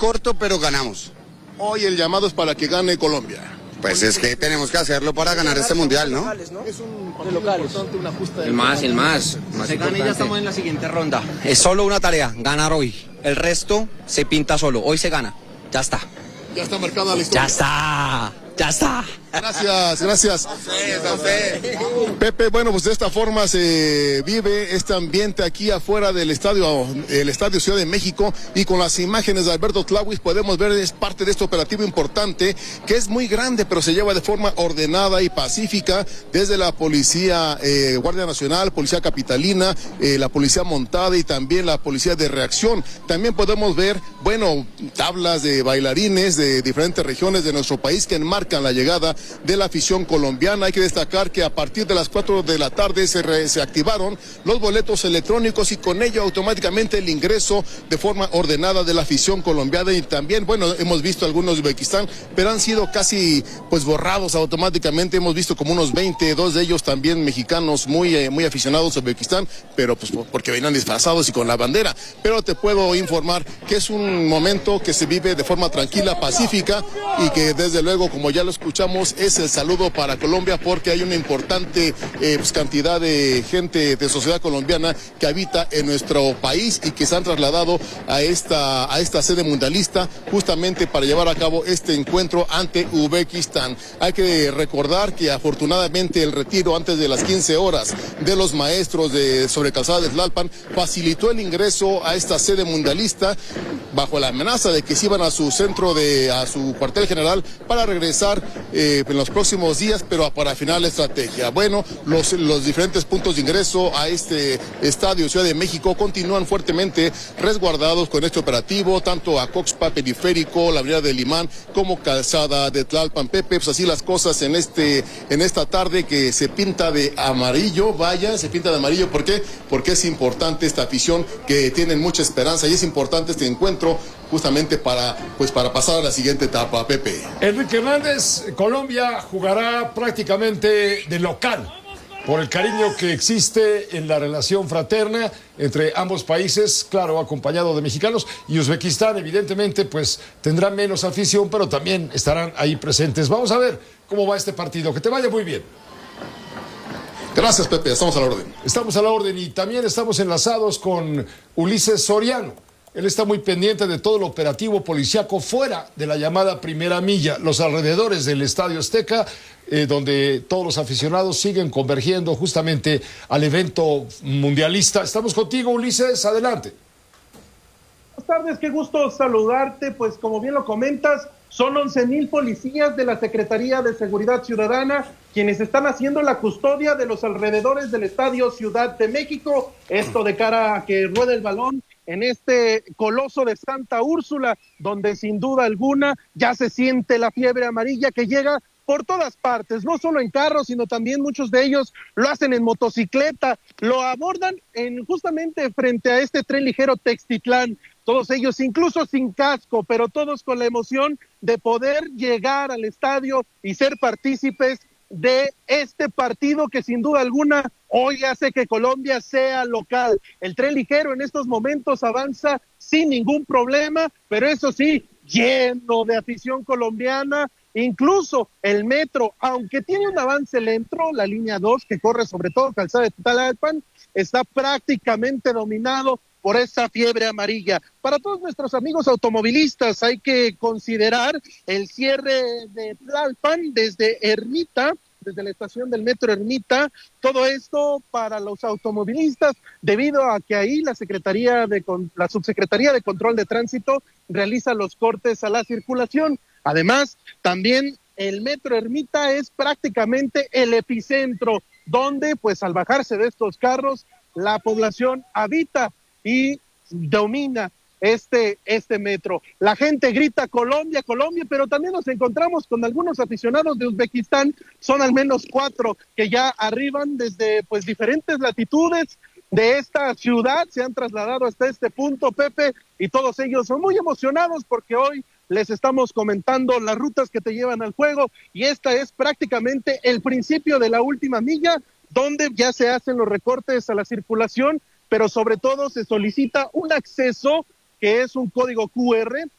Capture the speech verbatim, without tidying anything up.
corto, pero ganamos. Hoy el llamado es para que gane Colombia. Pues es que tenemos que hacerlo para ganar este mundial, ¿no? Es un partido importante, una justa... El más, el más. más Se gana y ya estamos en la siguiente ronda. Es solo una tarea, ganar hoy. El resto se pinta solo. Hoy se gana. Ya está. Ya está marcada la historia. Ya está. Ya está. Gracias, gracias. A usted, a usted. Pepe, bueno, pues de esta forma se vive este ambiente aquí afuera del estadio, el Estadio Ciudad de México, y con las imágenes de Alberto Tláhuic podemos ver es parte de este operativo importante que es muy grande, pero se lleva de forma ordenada y pacífica desde la policía, eh, Guardia Nacional, Policía Capitalina, eh, la Policía Montada y también la Policía de Reacción. También podemos ver, bueno, tablas de bailarines de diferentes regiones de nuestro país que enmarcan la llegada de la afición colombiana. Hay que destacar que a partir de las cuatro de la tarde se, re, se activaron los boletos electrónicos y con ello automáticamente el ingreso de forma ordenada de la afición colombiana. Y también, bueno, hemos visto algunos de Uzbekistán, pero han sido casi pues borrados automáticamente. Hemos visto como unos veinte, dos de ellos también mexicanos muy, eh, muy aficionados a Uzbekistán, pero pues porque venían disfrazados y con la bandera. Pero te puedo informar que es un momento que se vive de forma tranquila, pacífica, y que desde luego, como ya lo escuchamos, es el saludo para Colombia, porque hay una importante eh, pues, cantidad de gente de sociedad colombiana que habita en nuestro país y que se han trasladado a esta, a esta sede mundialista justamente para llevar a cabo este encuentro ante Uzbekistán. Hay que recordar que afortunadamente el retiro antes de las quince horas de los maestros de sobre Calzada de Tlalpan facilitó el ingreso a esta sede mundialista bajo la amenaza de que se iban a su centro de, a su cuartel general para regresar eh, en los próximos días, pero para afinar la estrategia. Bueno, los, los diferentes puntos de ingreso a este estadio Ciudad de México continúan fuertemente resguardados con este operativo, tanto a Coxpa, Periférico, la Avenida del Limán, como Calzada de Tlalpan. Pepe, pues así las cosas en este, en esta tarde que se pinta de amarillo, vaya, se pinta de amarillo, ¿por qué? Porque es importante esta afición que tienen mucha esperanza y es importante este encuentro justamente para, pues para pasar a la siguiente etapa, Pepe. Enrique Hernández, Colombia jugará prácticamente de local por el cariño que existe en la relación fraterna entre ambos países, claro, acompañado de mexicanos, y Uzbekistán evidentemente pues tendrá menos afición, pero también estarán ahí presentes. Vamos a ver cómo va este partido, que te vaya muy bien. Gracias, Pepe, estamos a la orden. Estamos a la orden y también estamos enlazados con Ulises Soriano. Él está muy pendiente de todo el operativo policiaco fuera de la llamada primera milla, los alrededores del Estadio Azteca, eh, donde todos los aficionados siguen convergiendo justamente al evento mundialista. Estamos contigo, Ulises, adelante. Buenas tardes, qué gusto saludarte. Pues como bien lo comentas, son once mil policías de la Secretaría de Seguridad Ciudadana quienes están haciendo la custodia de los alrededores del Estadio Ciudad de México, esto de cara a que ruede el balón en este coloso de Santa Úrsula, donde sin duda alguna ya se siente la fiebre amarilla que llega por todas partes, no solo en carros, sino también muchos de ellos lo hacen en motocicleta, lo abordan en justamente frente a este tren ligero Textitlán, todos ellos incluso sin casco, pero todos con la emoción de poder llegar al estadio y ser partícipes de este partido que sin duda alguna hoy hace que Colombia sea local. El tren ligero en estos momentos avanza sin ningún problema, pero eso sí, lleno de afición colombiana. Incluso el metro, aunque tiene un avance lento, la línea dos que corre sobre todo Calzada de Tlalpan, está prácticamente dominado por esa fiebre amarilla. Para todos nuestros amigos automovilistas hay que considerar el cierre de Tlalpan desde Ermita, desde la estación del metro Ermita, todo esto para los automovilistas, debido a que ahí la Secretaría de la Subsecretaría de Control de Tránsito realiza los cortes a la circulación. Además, también el metro Ermita es prácticamente el epicentro, donde pues al bajarse de estos carros, la población habita y domina este, este metro. La gente grita Colombia, Colombia, pero también nos encontramos con algunos aficionados de Uzbekistán, son al menos cuatro que ya arriban desde pues diferentes latitudes de esta ciudad, se han trasladado hasta este punto, Pepe, y todos ellos son muy emocionados porque hoy les estamos comentando las rutas que te llevan al juego, y esta es prácticamente el principio de la última milla, donde ya se hacen los recortes a la circulación, pero sobre todo se solicita un acceso que es un código cu erre